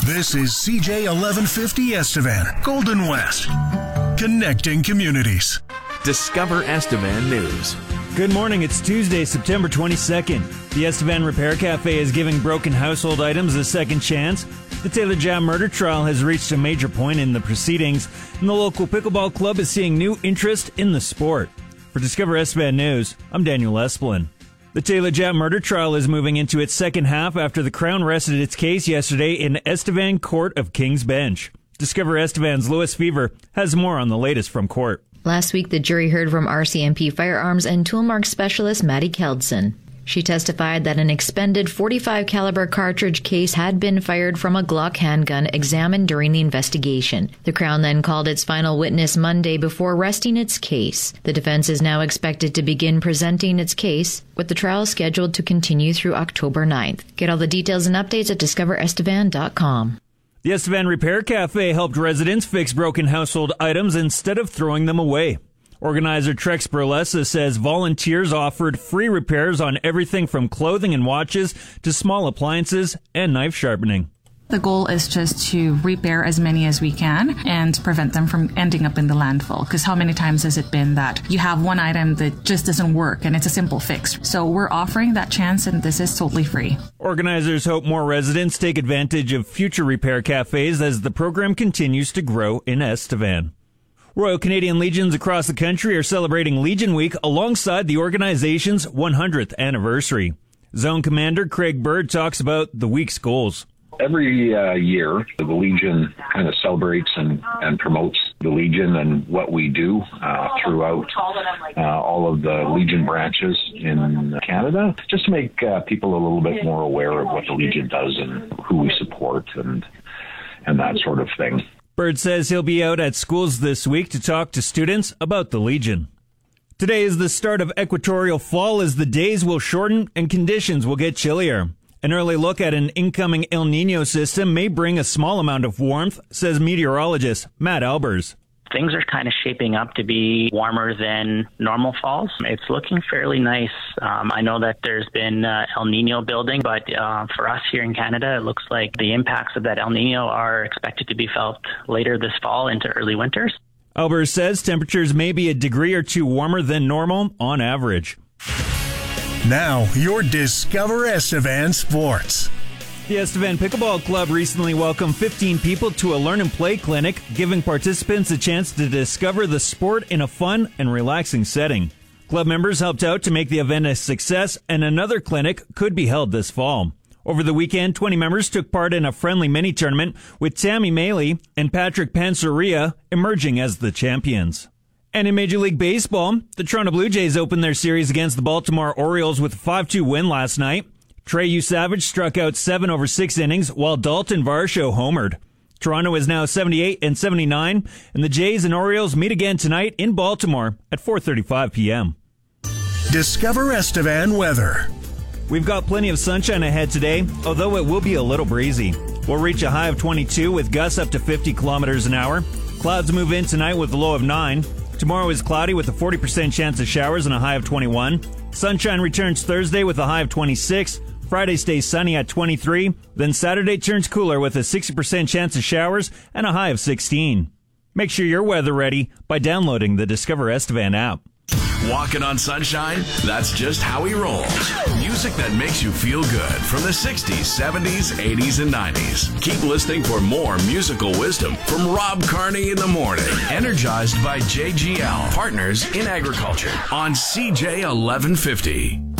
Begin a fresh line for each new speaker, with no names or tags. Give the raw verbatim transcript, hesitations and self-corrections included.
This is C J eleven fifty Estevan, Golden West. Connecting communities.
Discover Estevan News.
Good morning. It's Tuesday, September twenty-second. The Estevan Repair Cafe is giving broken household items a second chance. The Taylor Jam murder trial has reached a major point in the proceedings, and the local pickleball club is seeing new interest in the sport. For Discover Estevan News, I'm Daniel Esplin. The Taylor Jam murder trial is moving into its second half after the Crown rested its case yesterday in Estevan Court of King's Bench. Discover Estevan's Louis Fever has more on the latest from court.
Last week, the jury heard from R C M P Firearms and Toolmark Specialist Maddie Keldson. She testified that an expended forty-five caliber cartridge case had been fired from a Glock handgun examined during the investigation. The Crown then called its final witness Monday before resting its case. The defense is now expected to begin presenting its case, with the trial scheduled to continue through October ninth. Get all the details and updates at discover estevan dot com.
The Estevan Repair Cafe helped residents fix broken household items instead of throwing them away. Organizer Trex Burlesa says volunteers offered free repairs on everything from clothing and watches to small appliances and knife sharpening.
The goal is just to repair as many as we can and prevent them from ending up in the landfill. Because how many times has it been that you have one item that just doesn't work and it's a simple fix? So we're offering that chance, and this is totally free.
Organizers hope more residents take advantage of future repair cafes as the program continues to grow in Estevan. Royal Canadian Legions across the country are celebrating Legion Week alongside the organization's one hundredth anniversary. Zone Commander Craig Bird talks about the week's goals.
Every uh, year, the Legion kind of celebrates and, and promotes the Legion and what we do uh, throughout uh, all of the Legion branches in Canada, just to make uh, people a little bit more aware of what the Legion does and who we support and and that sort of thing.
Bird says he'll be out at schools this week to talk to students about the Legion. Today is the start of equatorial fall as the days will shorten and conditions will get chillier. An early look at an incoming El Niño system may bring a small amount of warmth, says meteorologist Matt Albers.
Things are kind of shaping up to be warmer than normal falls. It's looking fairly nice. Um, I know that there's been uh, El Niño building, but uh, for us here in Canada, it looks like the impacts of that El Niño are expected to be felt later this fall into early winters.
Albers says temperatures may be a degree or two warmer than normal on average.
Now, your Discover Estevan Sports.
The Estevan Pickleball Club recently welcomed fifteen people to a Learn and Play clinic, giving participants a chance to discover the sport in a fun and relaxing setting. Club members helped out to make the event a success, and another clinic could be held this fall. Over the weekend, twenty members took part in a friendly mini-tournament, with Tammy Maley and Patrick Pansaria emerging as the champions. And in Major League Baseball, the Toronto Blue Jays opened their series against the Baltimore Orioles with a five two win last night. Trey Savage struck out seven over six innings, while Dalton Varsho homered. Toronto is now seventy-eight and seventy-nine, and the Jays and Orioles meet again tonight in Baltimore at four thirty-five p.m.
Discover Estevan weather.
We've got plenty of sunshine ahead today, although it will be a little breezy. We'll reach a high of twenty-two with gusts up to fifty kilometers an hour. Clouds move in tonight with a low of nine. Tomorrow is cloudy with a forty percent chance of showers and a high of twenty-one. Sunshine returns Thursday with a high of twenty-six. Friday stays sunny at twenty-three. Then Saturday turns cooler with a sixty percent chance of showers and a high of sixteen. Make sure you're weather ready by downloading the Discover Estevan app.
Walking on sunshine? That's just how he rolls. Music that makes you feel good from the sixties, seventies, eighties, and nineties. Keep listening for more musical wisdom from Rob Carney in the morning. Energized by J G L, Partners in Agriculture on C J eleven fifty.